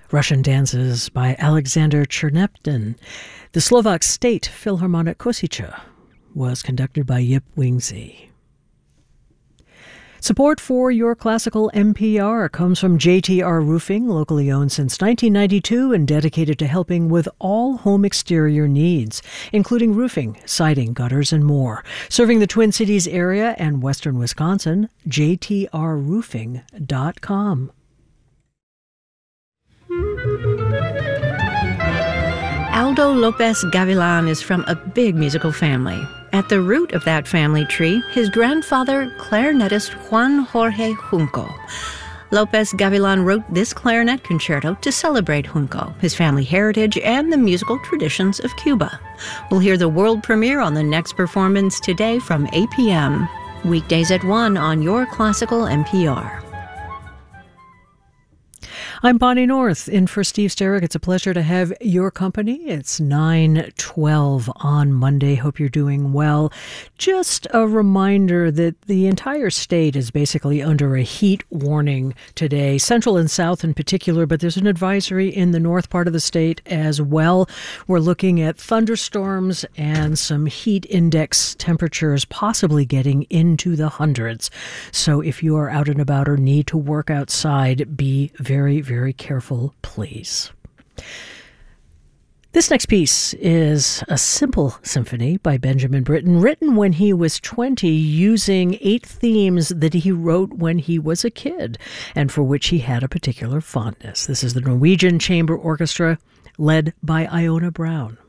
Russian dances by Alexander Cherneptin. The Slovak State Philharmonic Košice was conducted by Yip Wingse. Support for Your Classical NPR comes from JTR Roofing, locally owned since 1992 and dedicated to helping with all home exterior needs, including roofing, siding, gutters, and more. Serving the Twin Cities area and western Wisconsin, jtrroofing.com. Aldo Lopez Gavilan is from a big musical family. At the root of that family tree, his grandfather, clarinetist Juan Jorge Junco. Lopez Gavilan wrote this clarinet concerto to celebrate Junco, his family heritage, and the musical traditions of Cuba. We'll hear the world premiere on the next performance today from 8 p.m. Weekdays at 1 on Your Classical NPR. I'm Bonnie North, in for Steve Sterrick. It's a pleasure to have your company. It's 9:12 on Monday. Hope you're doing well. Just a reminder that the entire state is basically under a heat warning today, central and south in particular, but there's an advisory in the north part of the state as well. We're looking at thunderstorms and some heat index temperatures possibly getting into the hundreds. So if you are out and about or need to work outside, be very, very careful, please. This next piece is a simple symphony by Benjamin Britten, written when he was 20, using 8 themes that he wrote when he was a kid and for which he had a particular fondness. This is the Norwegian Chamber Orchestra, led by Iona Brown.